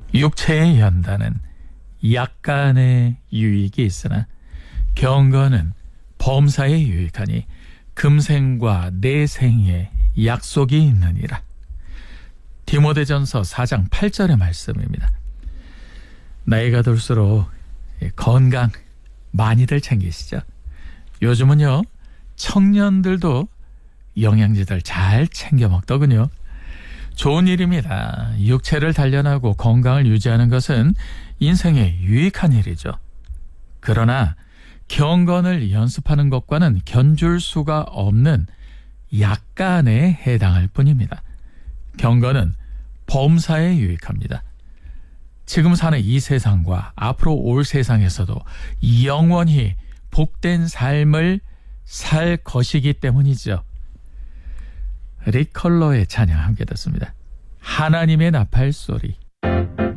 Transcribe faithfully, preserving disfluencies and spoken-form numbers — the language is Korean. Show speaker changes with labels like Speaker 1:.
Speaker 1: 육체의 연단은 약간의 유익이 있으나 경건은 범사에 유익하니 금생과 내생에 약속이 있느니라. 디모데전서 사 장 팔 절의 말씀입니다. 나이가 들수록 건강 많이들 챙기시죠? 요즘은요, 청년들도 영양제들 잘 챙겨 먹더군요. 좋은 일입니다. 육체를 단련하고 건강을 유지하는 것은 인생에 유익한 일이죠. 그러나 경건을 연습하는 것과는 견줄 수가 없는 약간에 해당할 뿐입니다. 경건은 범사에 유익합니다. 지금 사는 이 세상과 앞으로 올 세상에서도 영원히 복된 삶을 살 것이기 때문이죠. 릭 컬러의 찬양 함께 듣습니다. 하나님의 나팔 소리.